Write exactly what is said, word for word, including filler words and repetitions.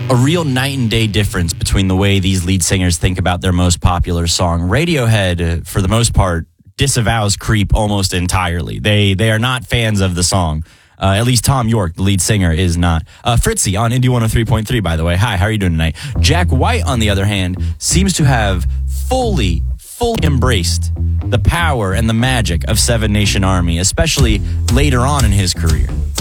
a real night and day difference between the way these lead singers think about their most popular song. Radiohead, for the most part, disavows Creep almost entirely. They they are not fans of the song. Uh, at least Tom York, the lead singer, is not. Uh, Fritzy on Indie one oh three point three, by the way. Hi, how are you doing tonight? Jack White, on the other hand, seems to have fully, fully embraced the power and the magic of Seven Nation Army, especially later on in his career.